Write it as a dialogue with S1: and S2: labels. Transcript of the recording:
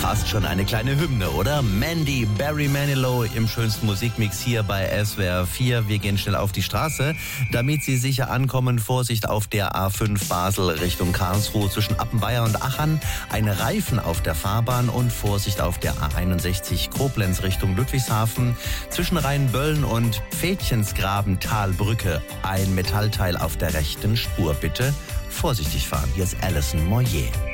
S1: Fast schon eine kleine Hymne, oder? Mandy, Barry Manilow im schönsten Musikmix hier bei SWR 4. Wir gehen schnell auf die Straße, damit Sie sicher ankommen. Vorsicht auf der A5 Basel Richtung Karlsruhe zwischen Appenweier und Achern. Ein Reifen auf der Fahrbahn und Vorsicht auf der A61 Koblenz Richtung Ludwigshafen. Zwischen Rheinböllen und Pfädchensgraben Talbrücke ein Metallteil auf der rechten Spur. Bitte vorsichtig fahren. Hier ist Alison Moyet.